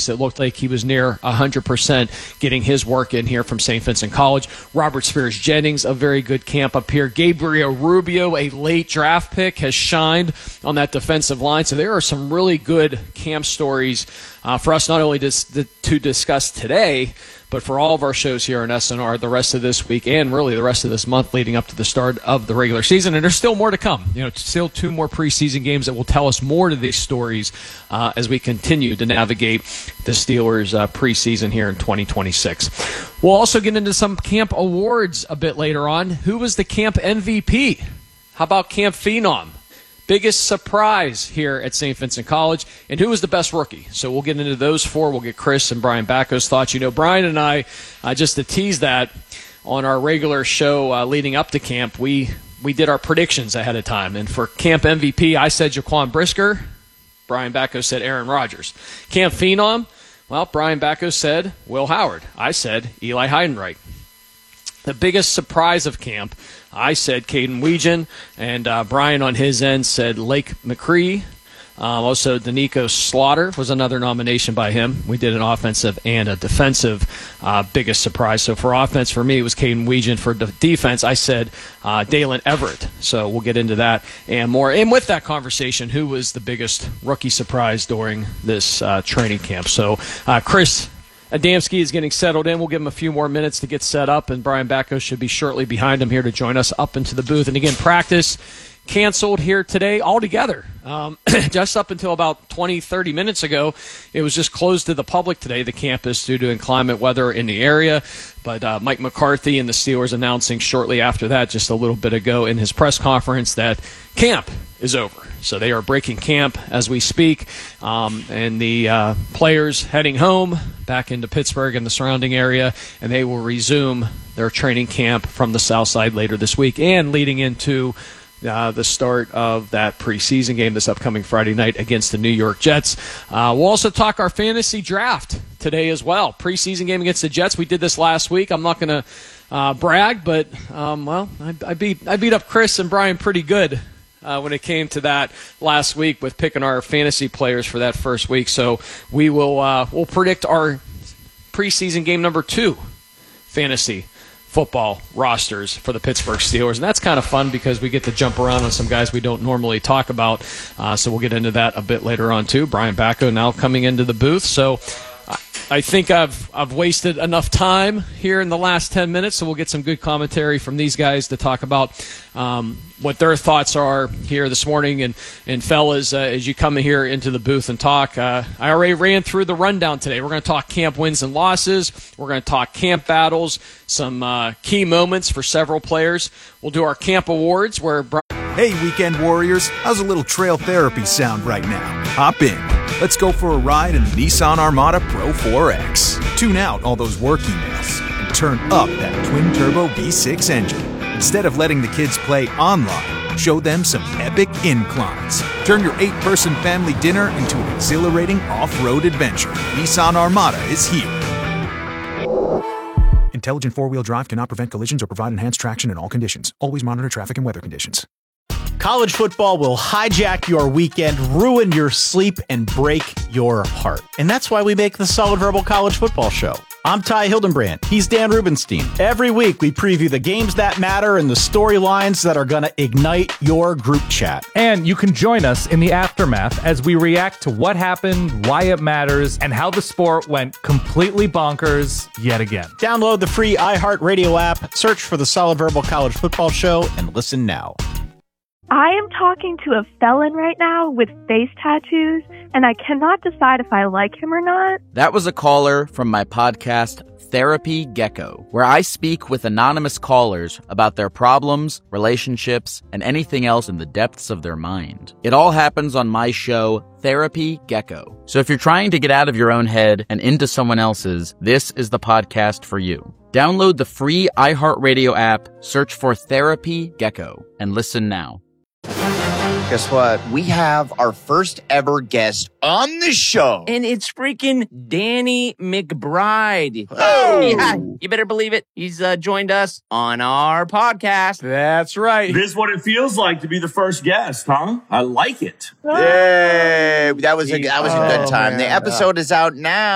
practice. It looked like he was near 100% getting his work in here from St. Vincent College. Robert Spears Jennings, a very good camp up here. Gabriel Rubio, a late draft pick, has shined on that defensive line. So there are some really good camp stories for us not only to discuss today, but for all of our shows here on SNR the rest of this week and really the rest of this month leading up to the start of the regular season. And there's still more to come. Still 2 more preseason games that will tell us more to these stories as we continue to navigate the Steelers preseason here in 2026. We'll also get into some camp awards a bit later on. Who was the camp MVP? How about Camp Phenom? Biggest surprise here at St. Vincent College, and who was the best rookie? So we'll get into those 4. We'll get Chris and Brian Backo's thoughts. Brian and I, just to tease that, on our regular show leading up to camp, we did our predictions ahead of time. And for camp MVP, I said Jaquan Brisker. Brian Backo said Aaron Rodgers. Camp Phenom, well, Brian Backo said Will Howard. I said Eli Heidenreich. The biggest surprise of camp, I said Caden Weegan, and Brian on his end said Lake McCree. Also, Danico Slaughter was another nomination by him. We did an offensive and a defensive biggest surprise. So for offense, for me, it was Caden Weegan. For defense, I said Dalen Everett. So we'll get into that and more. And with that conversation, who was the biggest rookie surprise during this training camp? So Chris Adamski is getting settled in. We'll give him a few more minutes to get set up, and Brian Backo should be shortly behind him here to join us up into the booth. And again, practice canceled here today altogether. Just up until about 20, 30 minutes ago, it was just closed to the public today, the campus, due to inclement weather in the area. But Mike McCarthy and the Steelers announcing shortly after that, just a little bit ago in his press conference, that camp is over. So they are breaking camp as we speak, and the players heading home back into Pittsburgh and the surrounding area, and they will resume their training camp from the south side later this week and leading into the start of that preseason game this upcoming Friday night against the New York Jets. We'll also talk our fantasy draft today as well. Preseason game against the Jets. We did this last week. I'm not going to brag, but I beat up Chris and Brian pretty good when it came to that last week with picking our fantasy players for that first week. So we will we'll predict our preseason game number 2 fantasy football rosters for the Pittsburgh Steelers. And that's kind of fun because we get to jump around on some guys we don't normally talk about. So we'll get into that a bit later on too. Brian Backo now coming into the booth. So I think I've wasted enough time here in the last 10 minutes, so we'll get some good commentary from these guys to talk about what their thoughts are here this morning. And fellas, as you come here into the booth and talk, I already ran through the rundown today. We're going to talk camp wins and losses. We're going to talk camp battles, some key moments for several players. We'll do our camp awards where Hey, weekend warriors, how's a little trail therapy sound right now? Hop in. Let's go for a ride in the Nissan Armada Pro 4X. Tune out all those work emails and turn up that twin-turbo V6 engine. Instead of letting the kids play online, show them some epic inclines. Turn your 8-person family dinner into an exhilarating off-road adventure. Nissan Armada is here. Intelligent four-wheel drive cannot prevent collisions or provide enhanced traction in all conditions. Always monitor traffic and weather conditions. College football will hijack your weekend, ruin your sleep, and break your heart. And that's why we make the Solid Verbal College Football Show. I'm Ty Hildenbrand. He's Dan Rubenstein. Every week, we preview the games that matter and the storylines that are going to ignite your group chat. And you can join us in the aftermath as we react to what happened, why it matters, and how the sport went completely bonkers yet again. Download the free iHeartRadio app, search for the Solid Verbal College Football Show, and listen now. I am talking to a felon right now with face tattoos, and I cannot decide if I like him or not. That was a caller from my podcast, Therapy Gecko, where I speak with anonymous callers about their problems, relationships, and anything else in the depths of their mind. It all happens on my show, Therapy Gecko. So if you're trying to get out of your own head and into someone else's, this is the podcast for you. Download the free iHeartRadio app, search for Therapy Gecko, and listen now. Guess what? We have our first ever guest on the show. And it's freaking Danny McBride. Oh! Yeah, you better believe it. He's joined us on our podcast. That's right. This is what it feels like to be the first guest, huh? I like it. Yay! That was a good time. Man. The episode is out now.